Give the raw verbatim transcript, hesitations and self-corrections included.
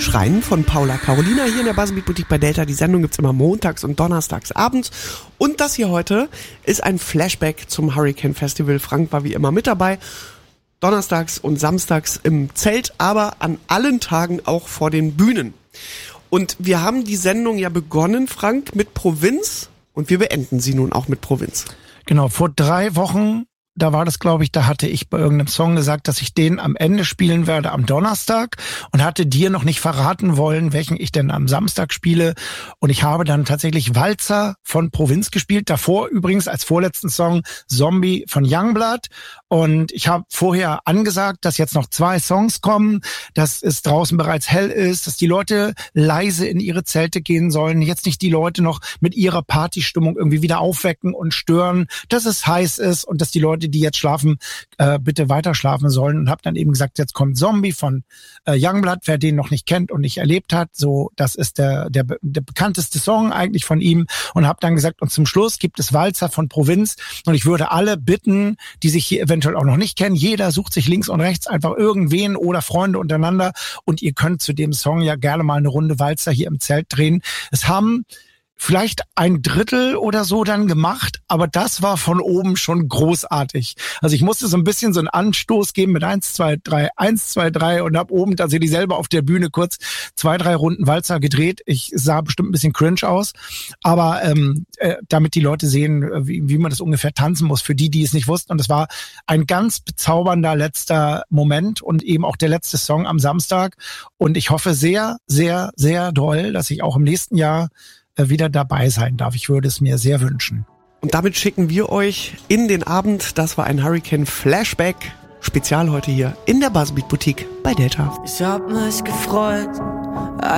Schreien von Paula Carolina hier in der Buzzbeat Boutique bei Delta. Die Sendung gibt's immer montags und donnerstags abends. Und das hier heute ist ein Flashback zum Hurricane Festival. Frank war wie immer mit dabei. Donnerstags und samstags im Zelt, aber an allen Tagen auch vor den Bühnen. Und wir haben die Sendung ja begonnen, Frank, mit Provinz und wir beenden sie nun auch mit Provinz. Genau, vor drei Wochen, da war das, glaube ich, da hatte ich bei irgendeinem Song gesagt, dass ich den am Ende spielen werde am Donnerstag und hatte dir noch nicht verraten wollen, welchen ich denn am Samstag spiele. Und ich habe dann tatsächlich Walzer von Provinz gespielt. Davor übrigens als vorletzten Song Zombie von Youngblood. Und ich habe vorher angesagt, dass jetzt noch zwei Songs kommen, dass es draußen bereits hell ist, dass die Leute leise in ihre Zelte gehen sollen, jetzt nicht die Leute noch mit ihrer Partystimmung irgendwie wieder aufwecken und stören, dass es heiß ist und dass die Leute, die jetzt schlafen, äh, bitte weiter schlafen sollen. Und habe dann eben gesagt, jetzt kommt Zombie von äh, Youngblood, wer den noch nicht kennt und nicht erlebt hat, so das ist der der, der bekannteste Song eigentlich von ihm. Und habe dann gesagt, und zum Schluss gibt es Walzer von Provinz. Und ich würde alle bitten, die sich hier eventuell auch noch nicht kennen, jeder sucht sich links und rechts einfach irgendwen oder Freunde untereinander und ihr könnt zu dem Song ja gerne mal eine Runde Walzer hier im Zelt drehen. Es haben vielleicht ein Drittel oder so dann gemacht, aber das war von oben schon großartig. Also ich musste so ein bisschen so einen Anstoß geben mit eins, zwei, drei, eins, zwei, drei und hab oben tatsächlich selber auf der Bühne kurz zwei, drei Runden Walzer gedreht. Ich sah bestimmt ein bisschen cringe aus, aber ähm, äh, damit die Leute sehen, wie, wie man das ungefähr tanzen muss, für die, die es nicht wussten. Und es war ein ganz bezaubernder letzter Moment und eben auch der letzte Song am Samstag. Und ich hoffe sehr, sehr, sehr doll, dass ich auch im nächsten Jahr wieder dabei sein darf. Ich würde es mir sehr wünschen. Und damit schicken wir euch in den Abend. Das war ein Hurricane Flashback. Spezial heute hier in der Buzzbeat Boutique bei Delta. Ich hab mich gefreut,